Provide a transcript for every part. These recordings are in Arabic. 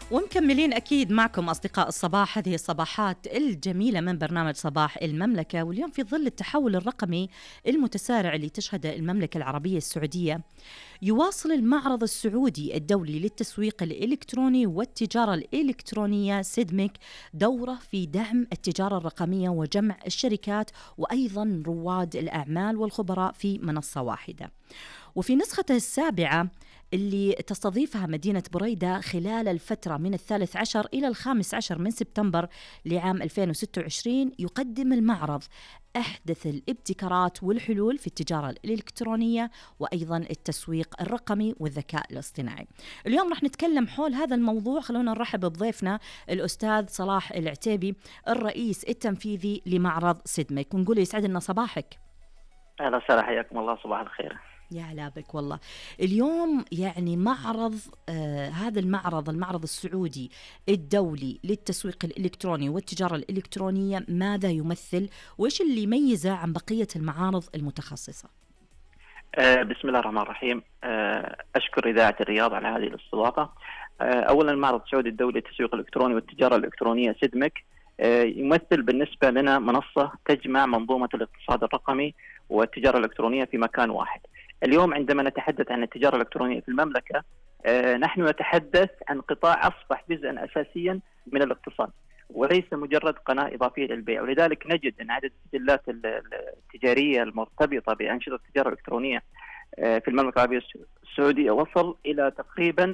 ومكملين أكيد معكم أصدقاء الصباح، هذه الصباحات الجميلة من برنامج صباح المملكة. واليوم في ظل التحول الرقمي المتسارع اللي تشهده المملكة العربية السعودية، يواصل المعرض السعودي الدولي للتسويق الإلكتروني والتجارة الإلكترونية سيدمك دوره في دعم التجارة الرقمية وجمع الشركات وأيضا رواد الأعمال والخبراء في منصة واحدة. وفي نسخته السابعة اللي تستضيفها مدينة بريدة خلال الفترة من 13 إلى 15 من سبتمبر لعام 2026، يقدم المعرض أحدث الابتكارات والحلول في التجارة الإلكترونية وأيضا التسويق الرقمي والذكاء الاصطناعي. اليوم رح نتكلم حول هذا الموضوع. خلونا نرحب بضيفنا الأستاذ صلاح العتيبي، الرئيس التنفيذي لمعرض سيدمك، ونقول يسعد لنا صباحك. أهلا وسهلا، حياكم الله، صباح الخير. يا هلا بك والله. اليوم يعني معرض هذا المعرض السعودي الدولي للتسويق الإلكتروني والتجارة الإلكترونية، ماذا يمثل وإيش اللي يميزه عن بقية المعارض المتخصصة؟ بسم الله الرحمن الرحيم. أشكر إذاعة الرياض على هذه الاستضافة. أولا، المعرض السعودي الدولي للتسويق الإلكتروني والتجارة الإلكترونية سيدمك يمثل بالنسبة لنا منصة تجمع منظومة الاقتصاد الرقمي والتجارة الإلكترونية في مكان واحد. اليوم عندما نتحدث عن التجارة الإلكترونية في المملكة، نحن نتحدث عن قطاع أصبح جزءا أساسيا من الاقتصاد وليس مجرد قناة إضافية للبيع. ولذلك نجد أن عدد السجلات التجارية المرتبطة بأنشطة التجارة الإلكترونية في المملكة العربية السعودية وصل إلى تقريبا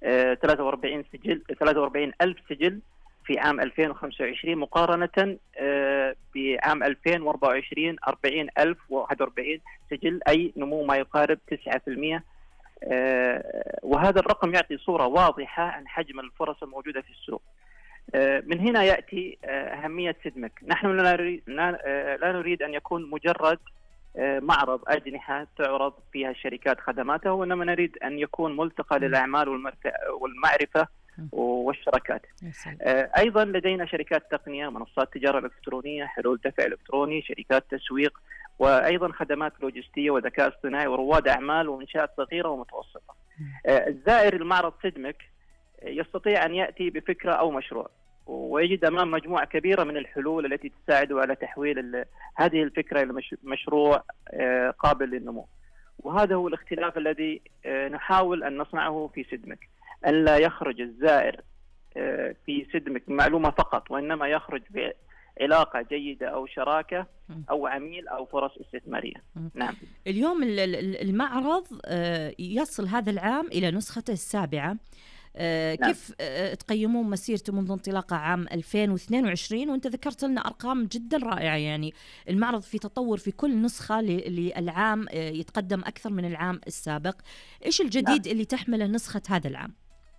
43 ألف سجل في عام 2025 مقارنة بعام 2024 40,041 سجل، أي نمو ما يقارب 9%. وهذا الرقم يعطي صورة واضحة عن حجم الفرص الموجودة في السوق. من هنا يأتي أهمية سيدمك. نحن لا نريد أن يكون مجرد معرض أجنحة تعرض فيها الشركات خدماتها، وإنما نريد أن يكون ملتقى للأعمال والمعرفة والشراكات. أيضا لدينا شركات تقنية، منصات تجارة إلكترونية، حلول دفع إلكتروني، شركات تسويق، وأيضا خدمات لوجستية وذكاء اصطناعي ورواد أعمال ومنشآت صغيرة ومتوسطة. الزائر المعرض سيدمك يستطيع أن يأتي بفكرة أو مشروع ويجد أمام مجموعة كبيرة من الحلول التي تساعده على تحويل هذه الفكرة إلى مشروع قابل للنمو. وهذا هو الاختلاف الذي نحاول أن نصنعه في سيدمك، أن لا يخرج الزائر في سيدمك معلومة فقط، وإنما يخرج بعلاقة جيدة أو شراكة أو عميل أو فرص استثمارية. نعم. اليوم المعرض يصل هذا العام إلى نسخته السابعة. نعم. كيف تقيمون مسيرته منذ انطلاقه عام 2022؟ وانت ذكرت لنا أرقام جدا رائعة، يعني المعرض في تطور في كل نسخة للعام، يتقدم أكثر من العام السابق. إيش الجديد نعم. اللي تحمله نسخة هذا العام؟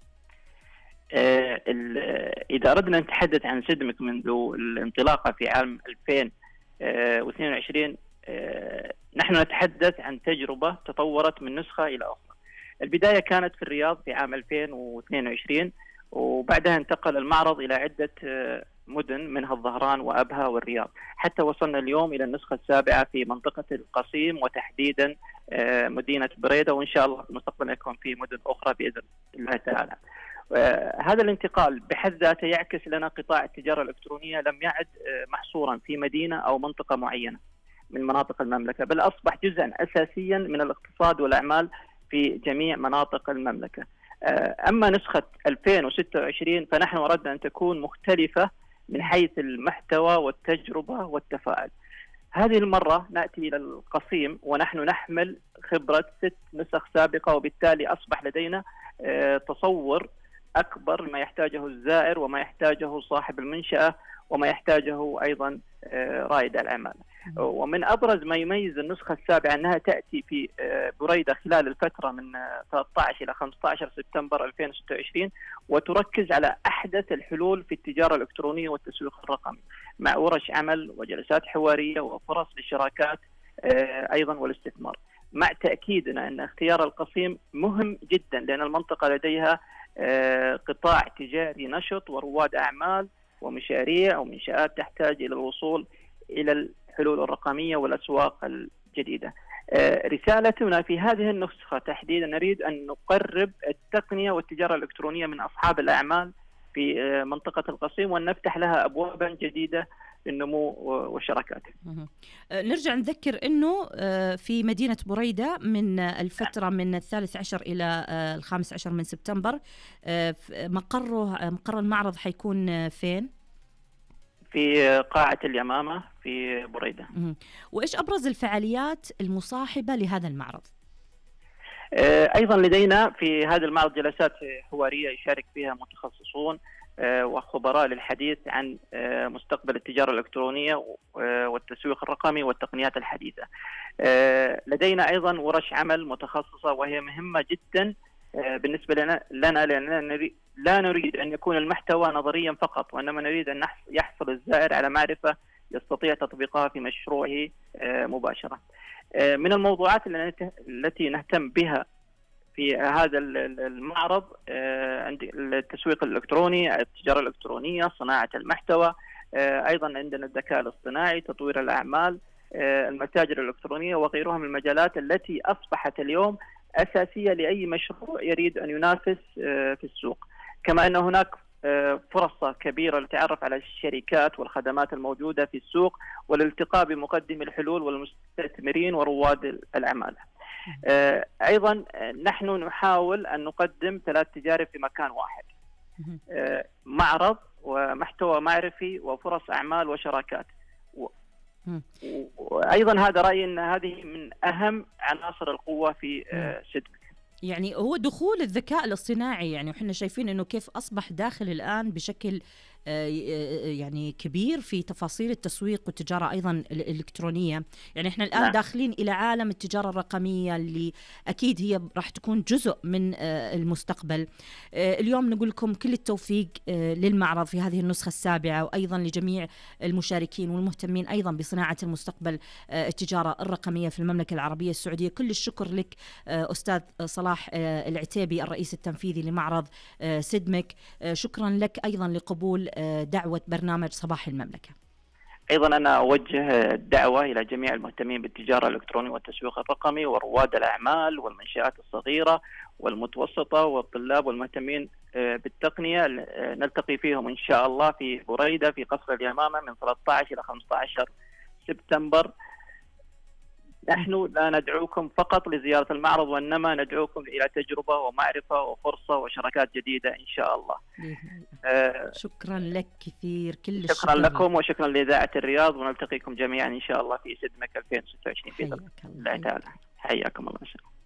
إذا أردنا نتحدث عن سيدمك منذ الانطلاقة في عام 2022، نحن نتحدث عن تجربة تطورت من نسخة إلى أخرى. البداية كانت في الرياض في عام 2022، وبعدها انتقل المعرض إلى عدة مدن منها الظهران وأبها والرياض، حتى وصلنا اليوم إلى النسخة السابعة في منطقة القصيم وتحديدا مدينة بريدة، وإن شاء الله مستقبلا يكون في مدن أخرى بإذن الله تعالى. هذا الانتقال بحد ذاته يعكس لنا قطاع التجارة الإلكترونية لم يعد محصورا في مدينة أو منطقة معينة من مناطق المملكة، بل أصبح جزءا أساسيا من الاقتصاد والأعمال في جميع مناطق المملكة. أما نسخة 2026 فنحن أردنا أن تكون مختلفة من حيث المحتوى والتجربة والتفاعل. هذه المرة نأتي إلى القصيم ونحن نحمل خبرة 6 نسخ سابقة، وبالتالي أصبح لدينا تصور أكبر ما يحتاجه الزائر وما يحتاجه صاحب المنشأة وما يحتاجه أيضا رائد الأعمال. ومن أبرز ما يميز النسخة السابعة أنها تأتي في بريدة خلال الفترة من 13 إلى 15 سبتمبر 2026، وتركز على أحدث الحلول في التجارة الإلكترونية والتسويق الرقمي، مع ورش عمل وجلسات حوارية وفرص للشراكات أيضا والاستثمار، مع تأكيدنا أن اختيار القصيم مهم جدا لأن المنطقة لديها قطاع تجاري نشط ورواد أعمال ومشاريع ومنشآت تحتاج إلى الوصول إلى الحلول الرقمية والأسواق الجديدة. رسالتنا في هذه النسخة تحديدا نريد أن نقرب التقنية والتجارة الإلكترونية من أصحاب الأعمال في منطقة القصيم، وأن نفتح لها أبوابا جديدة للنمو والشراكات. نرجع نذكر أنه في مدينة بريدة من الفترة من 13 إلى 15 من سبتمبر مقر المعرض حيكون فين؟ في قاعة اليمامة في بريدة. وإيش أبرز الفعاليات المصاحبة لهذا المعرض؟ أيضا لدينا في هذا المعرض جلسات حوارية يشارك فيها متخصصون وخبراء للحديث عن مستقبل التجارة الإلكترونية والتسويق الرقمي والتقنيات الحديثة. لدينا أيضا ورش عمل متخصصة وهي مهمة جدا بالنسبة لنا لأننا لا نريد أن يكون المحتوى نظريا فقط، وإنما نريد أن يحصل الزائر على معرفة يستطيع تطبيقها في مشروعه مباشرة. من الموضوعات التي نهتم بها في هذا المعرض عند التسويق الإلكتروني، التجارة الإلكترونية، صناعة المحتوى، أيضا عندنا الذكاء الاصطناعي، تطوير الأعمال، المتاجر الإلكترونية وغيرها من المجالات التي أصبحت اليوم أساسية لأي مشروع يريد أن ينافس في السوق. كما أن هناك فرصة كبيرة للتعرف على الشركات والخدمات الموجودة في السوق والالتقاء بمقدمي الحلول والمستثمرين ورواد الأعمال. أيضا نحن نحاول أن نقدم 3 تجارب في مكان واحد، معرض ومحتوى معرفي وفرص أعمال وشراكات. وأيضا هذا رأيي أن هذه من أهم عناصر القوة في سيدمك. يعني هو دخول الذكاء الاصطناعي، يعني وحنا شايفين انه كيف اصبح داخل الان بشكل يعني كبير في تفاصيل التسويق والتجارة أيضا الإلكترونية. يعني إحنا الآن داخلين إلى عالم التجارة الرقمية اللي أكيد هي راح تكون جزء من المستقبل. اليوم نقول لكم كل التوفيق للمعرض في هذه النسخة السابعة، وأيضا لجميع المشاركين والمهتمين أيضا بصناعة المستقبل التجارة الرقمية في المملكة العربية السعودية. كل الشكر لك أستاذ صلاح العتيبي الرئيس التنفيذي لمعرض سيدمك. شكرا لك أيضا لقبول دعوة برنامج صباح المملكة. أيضا أنا أوجه الدعوة إلى جميع المهتمين بالتجارة الإلكترونية والتسويق الرقمي ورواد الأعمال والمنشآت الصغيرة والمتوسطة والطلاب والمهتمين بالتقنية، نلتقي فيهم إن شاء الله في بريدة في قصر اليمامة من 13 إلى 15 سبتمبر. نحن لا ندعوكم فقط لزيارة المعرض، وإنما ندعوكم إلى تجربة ومعرفة وفرصة وشراكات جديدة إن شاء الله. شكرا لك كثير، كل الشكر. شكرا لكم وشكرا لإذاعة الرياض، ونلتقيكم جميعا إن شاء الله في سيدمك 2026 بإذن الله تعالى. حياكم الله.